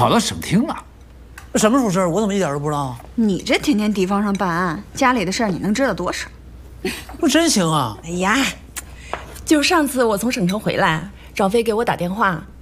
考到省厅了。 什么时候事儿？我怎么一点都不知道啊？ 你这天天地方上办案，家里的事儿你能知道多少？ 不真行啊！ 哎呀，就上次我从省城回来，赵飞给我打电话，